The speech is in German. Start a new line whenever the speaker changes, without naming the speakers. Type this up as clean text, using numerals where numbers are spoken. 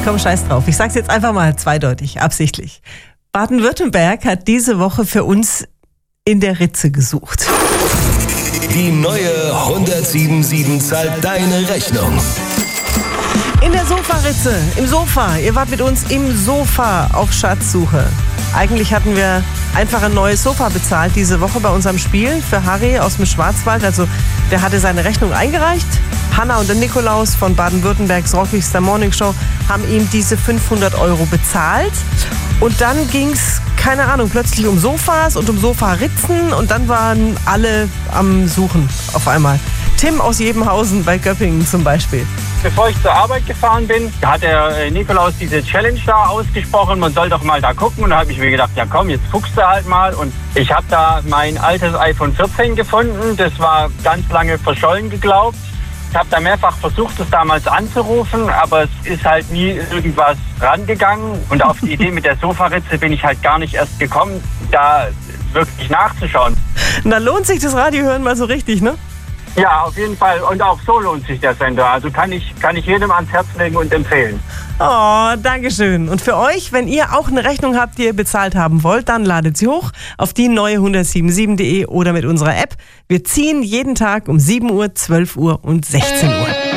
komm, scheiß drauf. Ich sag's jetzt einfach mal zweideutig, absichtlich. Baden-Württemberg hat diese Woche für uns in der Ritze gesucht.
Die neue 177 zahlt deine Rechnung.
In der Sofaritze, im Sofa. Ihr wart mit uns im Sofa auf Schatzsuche. Eigentlich hatten wir einfach ein neues Sofa bezahlt diese Woche bei unserem Spiel für Harry aus dem Schwarzwald. Also der hatte seine Rechnung eingereicht. Hanna und der Nikolaus von Baden-Württembergs rockigster Morningshow haben ihm diese 500 € bezahlt. Und dann ging's, keine Ahnung, plötzlich um Sofas und um Sofaritzen. Und dann waren alle am Suchen auf einmal. Tim aus Jebenhausen bei Göppingen zum Beispiel.
Bevor ich zur Arbeit gefahren bin, hat der Nikolaus diese Challenge da ausgesprochen, man soll doch mal da gucken. Und da habe ich mir gedacht, ja komm, jetzt guckst du halt mal. Und ich habe da mein altes iPhone 14 gefunden, das war ganz lange verschollen geglaubt. Ich habe da mehrfach versucht, es damals anzurufen, aber es ist halt nie irgendwas rangegangen. Und auf die Idee mit der Sofaritze bin ich halt gar nicht erst gekommen, da wirklich nachzuschauen.
Da lohnt sich das Radiohören mal so richtig, ne?
Ja, auf jeden Fall. Und auch so lohnt sich der Sender. Also kann ich jedem ans Herz legen und empfehlen.
Oh, Dankeschön. Und für euch, wenn ihr auch eine Rechnung habt, die ihr bezahlt haben wollt, dann ladet sie hoch auf die neue 177.de oder mit unserer App. Wir ziehen jeden Tag um 7 Uhr, 12 Uhr und 16 Uhr.